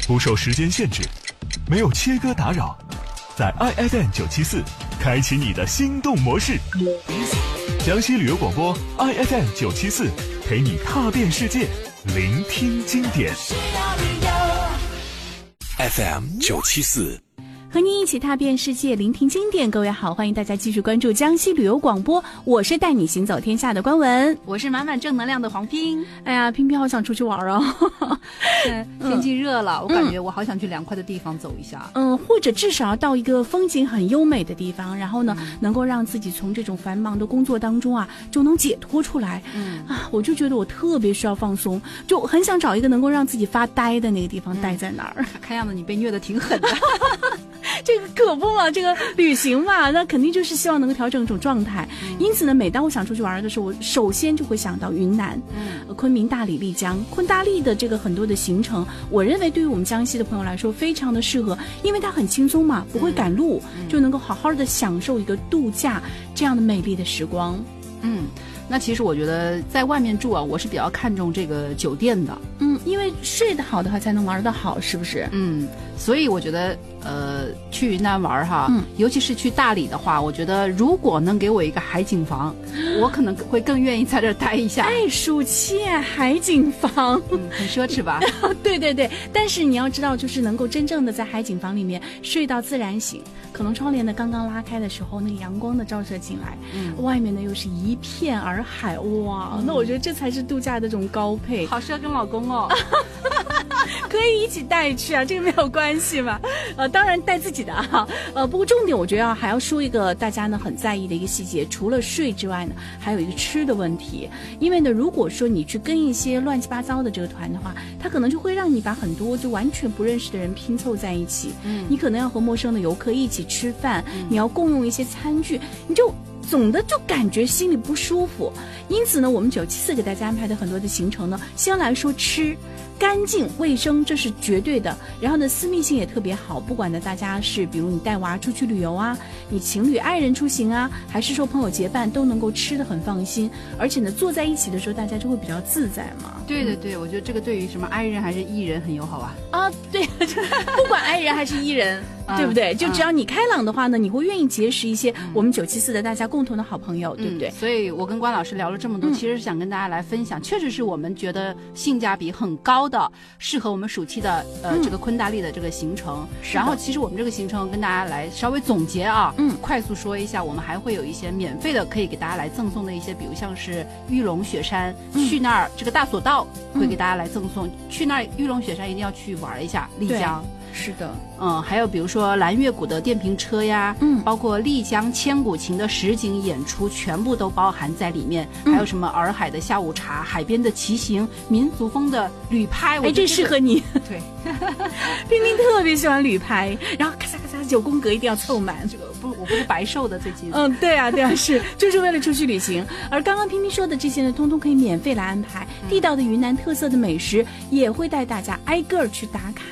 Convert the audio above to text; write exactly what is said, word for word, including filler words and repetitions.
不受时间限制，没有切割打扰，在 I F M 九七四开启你的心动模式。江西旅游广播 I F M 九七四陪你踏遍世界，聆听经典。 F M 九七四。 和您一起踏遍世界，聆听经典。各位好，欢迎大家继续关注江西旅游广播，我是带你行走天下的关文， 我是满满正能量的黄拼。 哎呀，拼拼好想出去玩哦！ 天气热了、嗯，我感觉我好想去凉快的地方走一下。 嗯，或者至少要到一个风景很优美的地方，然后呢，嗯、能够让自己从这种繁忙的工作当中啊，就能解脱出来。嗯啊，我就觉得我特别需要放松，就很想找一个能够让自己发呆的那个地方，待在那儿。 看样子你被虐得挺狠的。 这个可不嘛，这个旅行嘛，那肯定就是希望能够调整一种状态。嗯、因此呢，每当我想出去玩的时候，我首先就会想到云南、嗯、昆明、大理、丽江。昆大丽的这个很多的行程，我认为对于我们江西的朋友来说非常的适合，因为它很轻松嘛，不会赶路，嗯、就能够好好的享受一个度假这样的美丽的时光。 嗯，那其实我觉得在外面住啊，我是比较看重这个酒店的。 嗯，因为睡得好的话才能玩得好，是不是？ 嗯，所以我觉得呃去云南玩哈、嗯，尤其是去大理的话，我觉得如果能给我一个海景房，我可能会更愿意在这儿待一下。 哎，暑期海景房， 嗯，很奢侈吧？ 对对对，但是你要知道，就是能够真正的在海景房里面睡到自然醒，可能窗帘呢刚刚拉开的时候，那个阳光的照射进来，嗯，外面呢又是一片洱海，哇、嗯，那我觉得这才是度假的这种高配， 好适合跟老公哦。 可以一起带去啊，这个没有关系嘛。呃，当然带自己的哈。呃，不过重点我觉得还要说一个大家呢很在意的一个细节，除了睡之外呢，还有一个吃的问题。因为呢，如果说你去跟一些乱七八糟的这个团的话，它可能就会让你把很多就完全不认识的人拼凑在一起。嗯，你可能要和陌生的游客一起吃饭，嗯、你要共用一些餐具，你就。总的就感觉心里不舒服，因此呢，我们九七四给大家安排的很多的行程呢，先来说吃，干净卫生这是绝对的，然后呢，私密性也特别好，不管呢大家是比如你带娃出去旅游啊，你情侣爱人出行啊，还是说朋友结伴，都能够吃得很放心，而且呢，坐在一起的时候大家就会比较自在嘛。 对对对，嗯、我觉得这个对于什么爱人还是艺人很友好啊。 啊，对，不管爱人还是艺人。对不对？就只要你开朗的话呢，你会愿意结识一些我们九七四的大家共同的好朋友，嗯、对不对？ 所以我跟关老师聊了这么多， 嗯、 其实是想跟大家来分享，确实是我们觉得性价比很高的，适合我们暑期的呃、嗯、这个昆大丽的这个行程。然后其实我们这个行程跟大家来稍微总结啊，嗯，快速说一下，我们还会有一些免费的可以给大家来赠送的一些，比如像是玉龙雪山，嗯、去那儿这个大索道会给大家来赠送，嗯、去那儿玉龙雪山一定要去玩一下，丽江。 是的， 嗯，还有比如说蓝月谷的电瓶车呀，嗯，包括丽江千古情的实景演出，全部都包含在里面。嗯、还有什么洱海的下午茶、海边的骑行、民族风的旅拍， 哎，这适合你。 对， 冰冰特别喜欢旅拍，然后咔嚓咔嚓九宫格一定要凑满。 这个不，我不是白瘦的最近。 嗯，对啊，对啊，是就是为了出去旅行。而刚刚冰冰说的这些呢，通通可以免费来安排。嗯、地道的云南特色的美食也会带大家挨个儿去打卡。